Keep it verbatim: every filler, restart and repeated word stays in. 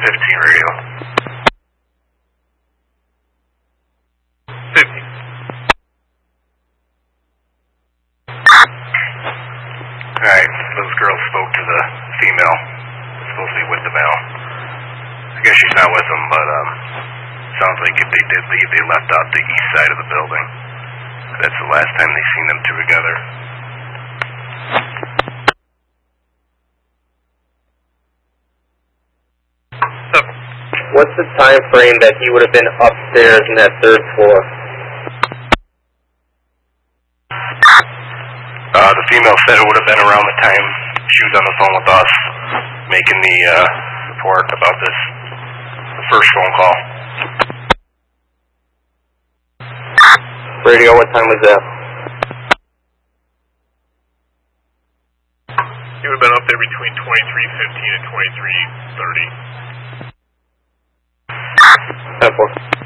fifteen radio. fifteen. Alright, those girls spoke to the female. Supposed to be with the male. I guess she's not with them, but um, sounds like if they did leave, they left out the east side of the building. That's the last time they seen them two together. What's the time frame that he would have been upstairs in that third floor? Uh, the female said it would have been around the time she was on the phone with us, making the uh, report about this, the first phone call. Radio, what time was that? He would have been up there between twenty-three fifteen and twenty-three thirty. ten four.